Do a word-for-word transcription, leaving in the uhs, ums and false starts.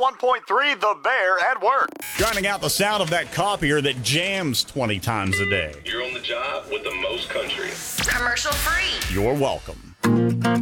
one point three The Bear at work. Drowning out the sound of that copier that jams twenty times a day. You're on the job with the most country. Commercial free. You're welcome.